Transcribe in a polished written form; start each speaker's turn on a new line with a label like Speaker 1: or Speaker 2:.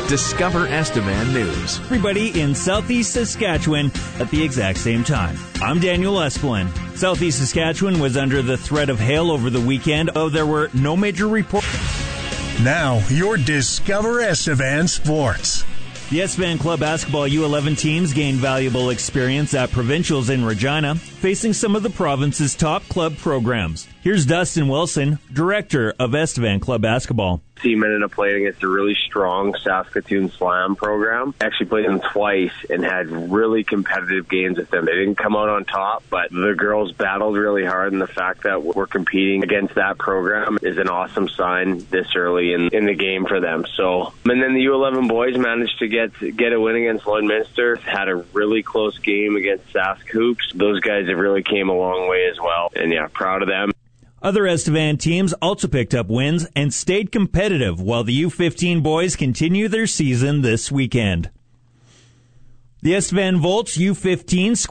Speaker 1: Discover Estevan News.
Speaker 2: Everybody in Southeast Saskatchewan at the exact same time. I'm Daniel Esplin. Southeast Saskatchewan was under the threat of hail over the weekend, though there were no major reports.
Speaker 3: Now, your Discover Estevan Sports.
Speaker 2: The Estevan Club basketball U11 teams gained valuable experience at provincials in Regina, facing some of the province's top club programs. Here's Dustin Wilson, director of Estevan Club basketball.
Speaker 4: Team ended up playing against a really strong Saskatoon Slam program. Actually played them twice and had really competitive games with them. They didn't come out on top, but the girls battled really hard, and the fact that we're competing against that program is an awesome sign this early in the game for them. So, and then the U11 boys managed to get a win against Lloydminster. Had a really close game against Sask Hoops. Those guys have really came a long way as well, and yeah, proud of them.
Speaker 2: Other Estevan teams also picked up wins and stayed competitive while the U15 boys continue their season this weekend. The Estevan Volts U15